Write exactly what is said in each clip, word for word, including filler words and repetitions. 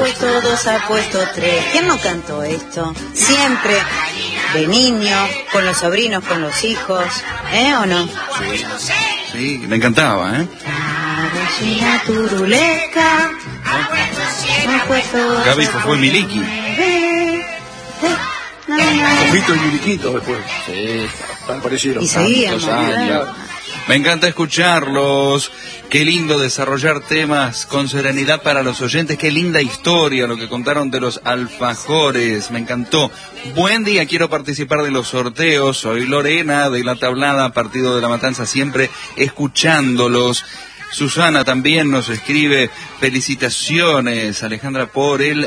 puesto dos, ha puesto tres. ¿Quién no cantó esto? Siempre, de niño, con los sobrinos, con los hijos, ¿eh o no? Sí, sí, me encantaba, ¿eh? La turuleca, ha puesto... Gaby fue Miliki. Ojito y Miliquito después. Sí, tan parecidos. Y seguíamos. Me encanta escucharlos. Qué lindo desarrollar temas con serenidad para los oyentes. Qué linda historia lo que contaron de los alfajores. Me encantó. Buen día, quiero participar de los sorteos. Soy Lorena de La Tablada, Partido de la Matanza, siempre escuchándolos. Susana también nos escribe, felicitaciones Alejandra por el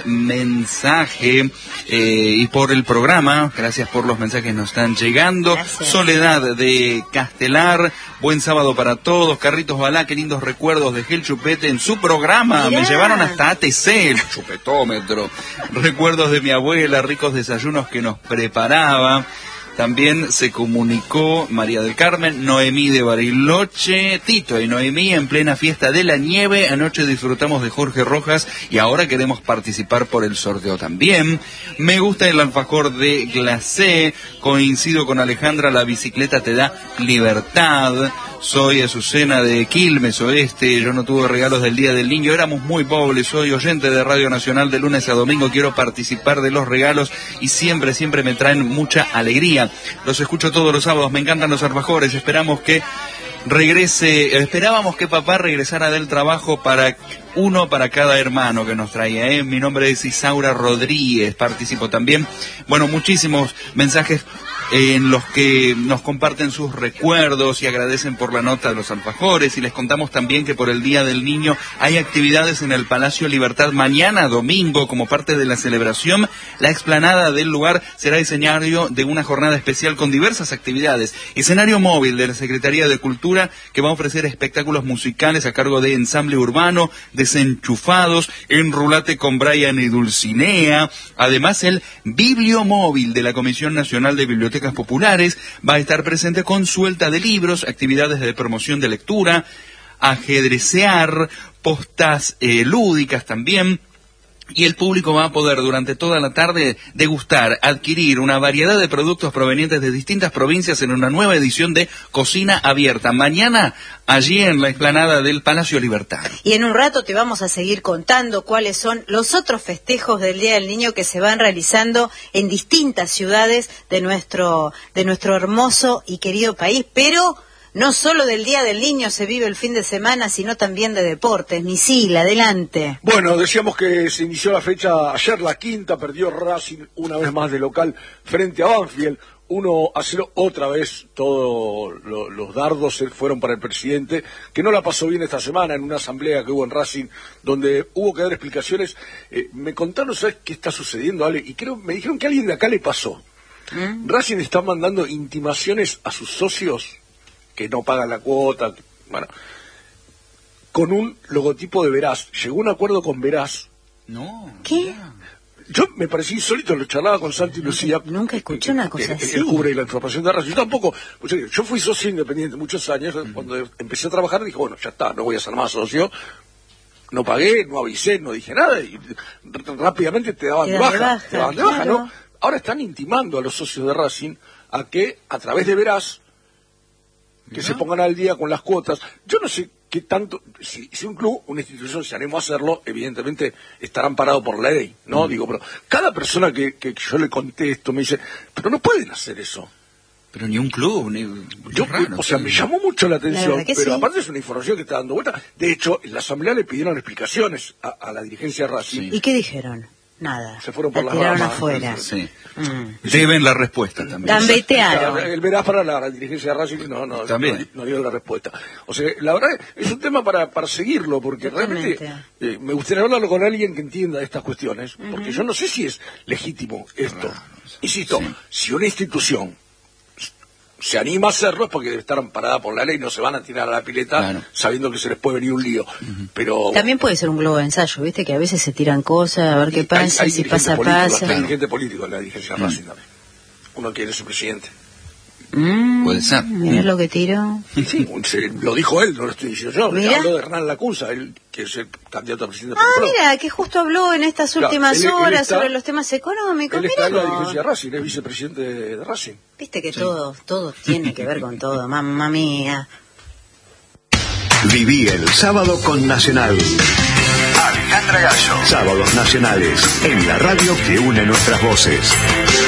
mensaje eh, y por el programa, gracias por los mensajes que nos están llegando. Gracias. Soledad de Castelar, buen sábado para todos. Carritos Balá, qué lindos recuerdos, dejé el chupete en su programa. Mirá. Me llevaron hasta A T C, el chupetómetro. Recuerdos de mi abuela, ricos desayunos que nos preparaba. También se comunicó María del Carmen, Noemí de Bariloche, Tito y Noemí en plena fiesta de la nieve. Anoche disfrutamos de Jorge Rojas y ahora queremos participar por el sorteo también. Me gusta el alfajor de glacé, coincido con Alejandra, la bicicleta te da libertad. Soy Azucena de Quilmes Oeste, yo no tuve regalos del Día del Niño, éramos muy pobres, soy oyente de Radio Nacional de lunes a domingo, quiero participar de los regalos y siempre, siempre me traen mucha alegría. Los escucho todos los sábados, me encantan los alfajores, esperamos que regrese, esperábamos que papá regresara del trabajo para uno para cada hermano que nos traía, ¿eh? Mi nombre es Isaura Rodríguez, participo también. Bueno, muchísimos mensajes en los que nos comparten sus recuerdos y agradecen por la nota de los alfajores, y les contamos también que por el Día del Niño hay actividades en el Palacio Libertad mañana domingo como parte de la celebración. La explanada del lugar será escenario de una jornada especial con diversas actividades, escenario móvil de la Secretaría de Cultura que va a ofrecer espectáculos musicales a cargo de Ensamble Urbano, Desenchufados, Enrulate con Brian y Dulcinea. Además, el Bibliomóvil de la Comisión Nacional de Bibliotecas Populares va a estar presente con suelta de libros, actividades de promoción de lectura, ajedrecear, postas eh, lúdicas también. Y el público va a poder durante toda la tarde degustar, adquirir una variedad de productos provenientes de distintas provincias en una nueva edición de Cocina Abierta. Mañana, allí en la explanada del Palacio Libertad. Y en un rato te vamos a seguir contando cuáles son los otros festejos del Día del Niño que se van realizando en distintas ciudades de nuestro, de nuestro hermoso y querido país, pero no solo del Día del Niño se vive el fin de semana, sino también de deportes. Misil, adelante. Bueno, decíamos que se inició la fecha ayer, la quinta, perdió Racing una vez más de local frente a Banfield. uno a cero, otra vez todos lo, los dardos se fueron para el presidente, que no la pasó bien esta semana en una asamblea que hubo en Racing, donde hubo que dar explicaciones. Eh, me contaron, ¿sabes qué está sucediendo, Ale? Y creo, me dijeron que a alguien de acá le pasó. ¿Mm? Racing está mandando intimaciones a sus socios que no pagan la cuota, bueno, con un logotipo de Veraz. Llegó un acuerdo con Veraz. No. ¿Qué? Yo me parecí insólito, lo charlaba con Santi y Lucía. Nunca escuché una cosa así. Él cubre la información de Racing. Yo tampoco. Yo fui socio independiente muchos años. Uh-huh. Cuando empecé a trabajar dije, bueno, ya está, no voy a ser más socio. No pagué, no avisé, no dije nada. Y rápidamente te daban de baja. baja. Te daban de baja, claro. ¿No? Ahora están intimando a los socios de Racing a que, a través de Veraz, que ¿no? se pongan al día con las cuotas. Yo no sé qué tanto, si, si un club, una institución se animó a hacerlo, evidentemente estarán parados por la ley, ¿no? Mm. Digo, pero cada persona que, que yo le conté esto me dice, pero no pueden hacer eso. Pero ni un club, ni... Yo, raro, o sea, me llamó mucho la atención, la pero sí. Aparte es una información que está dando vuelta. De hecho, en la asamblea le pidieron explicaciones a, a la dirigencia de Racing. Sí. ¿Y qué dijeron? Nada. Se fueron por la las tiraron ramas. afuera. Sí. Mm. Deben la respuesta también. Gambetearon. El Veraz para la, la dirigencia de Racing no, no, también. no, no dio la respuesta. O sea, la verdad es un tema para, para seguirlo, porque Totalmente. realmente eh, me gustaría hablarlo con alguien que entienda estas cuestiones, uh-huh. porque yo no sé si es legítimo esto. Claro. Insisto, sí. Si una institución se anima a hacerlo es porque debe estar amparada por la ley, no se van a tirar a la pileta claro. sabiendo que se les puede venir un lío. Uh-huh. Pero también puede ser un globo de ensayo, ¿viste? Que a veces se tiran cosas, a ver qué pasa, hay, hay si pasa, político, pasa. Hay dirigente político en la dirigencia de Racing también. Uno quiere ser presidente. Mm, Puede ser. Mirá lo que tiró. Sí, se- lo dijo él, no lo estoy diciendo yo. Mirá. Habló de Hernán Lacuza, él que es el candidato a presidente. Ah, del P R O. mira, que justo habló en estas Claro, últimas él- él horas está- sobre los temas económicos. Él está Mirá en la vos. dirigencia de Racing, es vicepresidente de, de Racing. Viste que todo, todo tiene que ver con todo, mamá mía. Viví el sábado con Nacional. Alejandra Gallo. Sábados nacionales, en la radio que une nuestras voces.